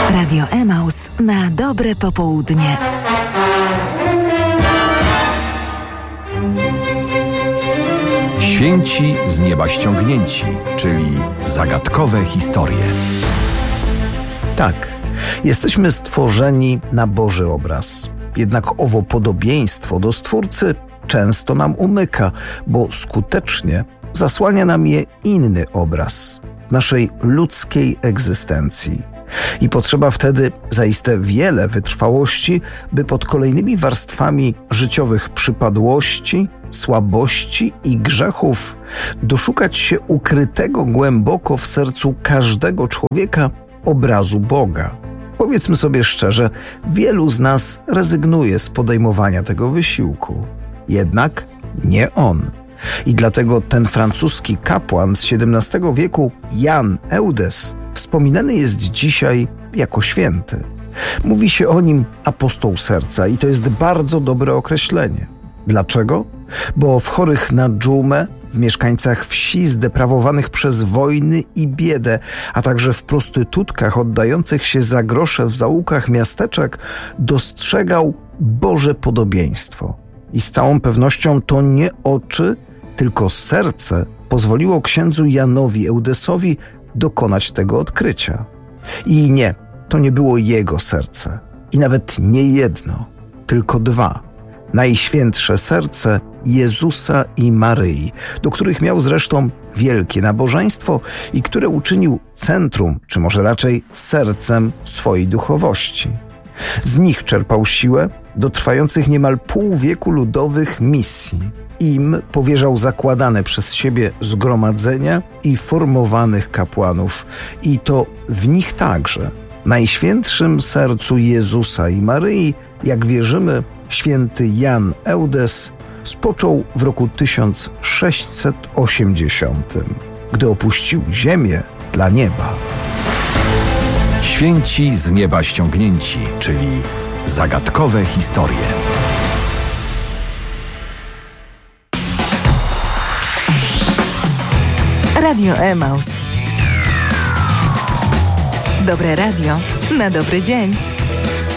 Radio Emaus na dobre popołudnie. Święci z nieba ściągnięci, czyli zagadkowe historie. Tak, jesteśmy stworzeni na Boży obraz. Jednak owo podobieństwo do Stwórcy często nam umyka, bo skutecznie zasłania nam je inny obraz naszej ludzkiej egzystencji. I potrzeba wtedy zaiste wiele wytrwałości, by pod kolejnymi warstwami życiowych przypadłości, słabości i grzechów doszukać się ukrytego głęboko w sercu każdego człowieka obrazu Boga. Powiedzmy sobie szczerze, wielu z nas rezygnuje z podejmowania tego wysiłku. Jednak nie on. I dlatego ten francuski kapłan z XVII wieku, Jan Eudes, wspominany jest dzisiaj jako święty. Mówi się o nim apostoł serca i to jest bardzo dobre określenie. Dlaczego? Bo w chorych na dżumę, w mieszkańcach wsi zdeprawowanych przez wojny i biedę, a także w prostytutkach oddających się za grosze w zaułkach miasteczek dostrzegał Boże podobieństwo. I z całą pewnością to nie oczy, tylko serce pozwoliło księdzu Janowi Eudesowi dokonać tego odkrycia. I nie, to nie było jego serce. I nawet nie jedno, tylko dwa. Najświętsze serce Jezusa i Maryi, do których miał zresztą wielkie nabożeństwo i które uczynił centrum, czy może raczej sercem swojej duchowości. Z nich czerpał siłę do trwających niemal pół wieku ludowych misji. Im powierzał zakładane przez siebie zgromadzenia i formowanych kapłanów. I to w nich także, Najświętszym sercu Jezusa i Maryi, jak wierzymy, święty Jan Eudes spoczął w roku 1680, gdy opuścił ziemię dla nieba. Święci z nieba ściągnięci, czyli zagadkowe historie. Radio Emaus. Dobre radio na dobry dzień.